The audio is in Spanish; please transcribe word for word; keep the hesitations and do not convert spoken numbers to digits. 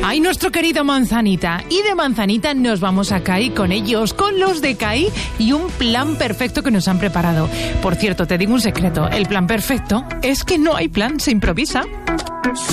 Ay, nuestro querido Manzanita. Y de Manzanita nos vamos a C A I con ellos, con los de C A I y un plan perfecto que nos han preparado. Por cierto, te digo un secreto. El plan perfecto es que no hay plan, se improvisa.